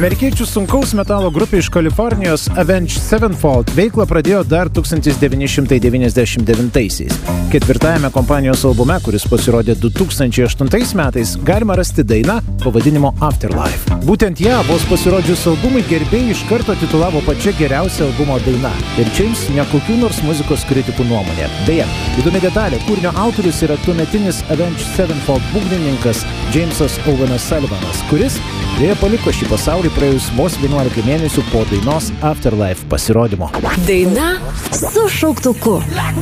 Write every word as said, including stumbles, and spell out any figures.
Amerikiečių sunkaus metalo grupė iš Kalifornijos Avenged Sevenfold veiklą pradėjo dar tūkstantis devyni šimtai devyniasdešimt devintaisiais. Ketvirtajame kompanijos albume, kuris pasirodė du tūkstančiai aštuntais metais, galima rasti dainą pavadinimo Afterlife. Būtent ją vos pasirodžius albumui gerbėjai iš karto titulavo pačia geriausia albumo daina. Ir čia jums ne kokių nors muzikos kritikų nuomonė. Beje, įdomi detalė, kūrinio autorius yra tuometinis Avenged Sevenfold būgnininkas Jamesas Owenas Sullivanas, kuris beje paliko šį pasaulį praėjus vos vienuolika mėnesių po dainos Afterlife pasirodymo. Daina su šauktuku.